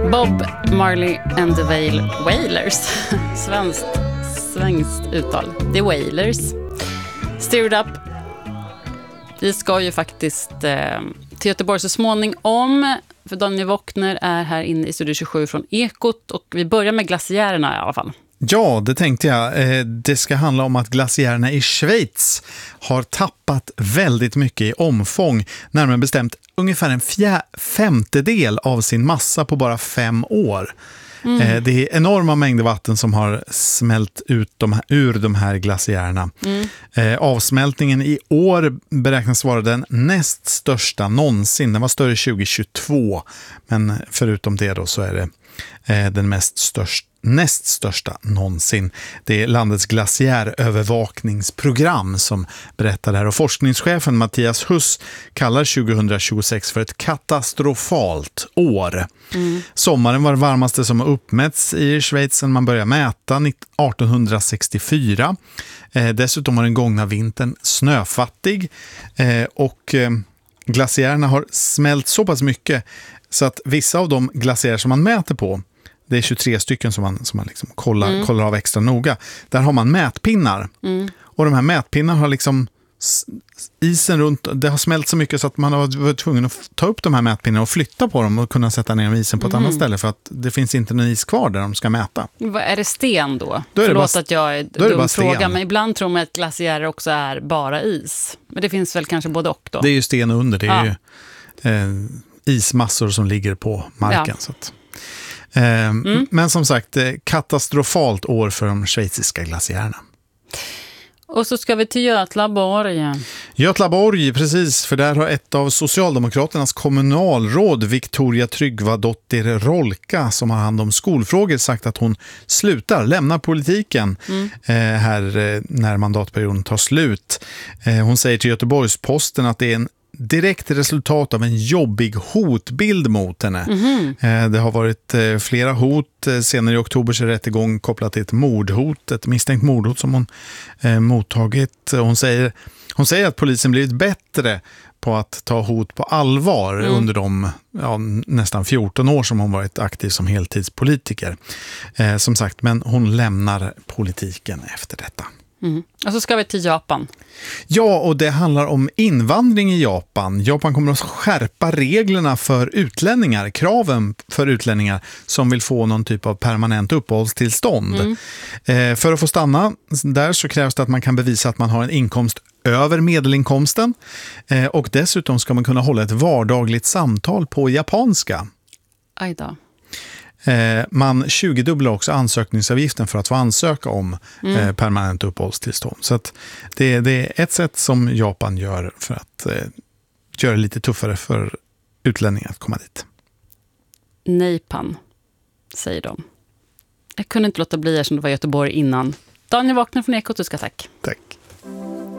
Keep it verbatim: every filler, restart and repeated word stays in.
Bob Marley and the Wail- Wailers. Svenskt, svenskt uttal. The Wailers. Stirred Up. Vi ska ju faktiskt eh, till Göteborg så småningom. För Daniel Wockner är här inne i Studio tjugosju från Ekot. Och vi börjar med glaciärerna i alla fall. Ja, det tänkte jag. Det ska handla om att glaciärerna i Schweiz har tappat väldigt mycket i omfång. Närmare bestämt ungefär en fjär, femtedel av sin massa på bara fem år. Mm. Det är enorma mängder vatten som har smält ut de här, ur de här glaciärerna. Mm. Avsmältningen i år beräknas vara den näst största någonsin. Den var större tjugo tjugotvå, men förutom det då så är det den mest största. näst största någonsin. Det är landets glaciärövervakningsprogram som berättar det här. Och forskningschefen Mattias Huss kallar tjugohundratjugosex för ett katastrofalt år. Mm. Sommaren var det varmaste som har uppmätts i Schweiz sedan man började mäta artonhundrasextiofyra. Eh, dessutom var den gångna vintern snöfattig eh, och eh, glaciärerna har smält så pass mycket så att vissa av de glaciärer som man mäter på, det är tjugotre stycken som man, som man liksom kollar, mm. kollar av extra noga. Där har man mätpinnar. Mm. Och de här mätpinnarna har liksom isen runt, det har smält så mycket så att man har varit tvungen att ta upp de här mätpinnarna och flytta på dem och kunna sätta ner dem i isen på ett mm. annat ställe för att det finns inte någon is kvar där de ska mäta. Vad är det sten då? då är Förlåt bara, att jag är dum fråga, men ibland tror man att glaciärer också är bara is. Men det finns väl kanske både och då? Det är ju sten under, det är ja. ju eh, ismassor som ligger på marken ja. så att Mm. Men som sagt, katastrofalt år för de schweiziska glaciärerna. Och så ska vi till Götlaborg. Götlaborg, precis, för där har ett av Socialdemokraternas kommunalråd, Victoria Tryggvadottir Rolka, som har hand om skolfrågor, sagt att hon slutar, lämnar politiken mm. eh, här eh, när mandatperioden tar slut. Eh, hon säger till Göteborgs-Posten att det är en direkt resultat av en jobbig hotbild mot henne. Mm-hmm. Det har varit flera hot. Senare i oktober så är rättegång kopplat till ett mordhot, ett misstänkt mordhot som hon eh, mottagit. Hon säger, hon säger att polisen blivit bättre på att ta hot på allvar mm. under de ja, nästan fjorton år som hon varit aktiv som heltidspolitiker. Eh, som sagt, men hon lämnar politiken efter detta. Mm. Och så ska vi till Japan. Ja, och det handlar om invandring i Japan. Japan kommer att skärpa reglerna för utlänningar, kraven för utlänningar som vill få någon typ av permanent uppehållstillstånd. Mm. Eh, för att få stanna där så krävs det att man kan bevisa att man har en inkomst över medelinkomsten. Eh, och dessutom ska man kunna hålla ett vardagligt samtal på japanska. Aj då. Eh, man tjugodubblar också ansökningsavgiften för att få ansöka om mm. eh, permanent uppehållstillstånd. Så att det, det är ett sätt som Japan gör för att eh, göra det lite tuffare för utlänningar att komma dit. Nejpan, säger de. Jag kunde inte låta bli här som det var i Göteborg innan. Daniel Wockner från Ekot, du ska tack. Tack.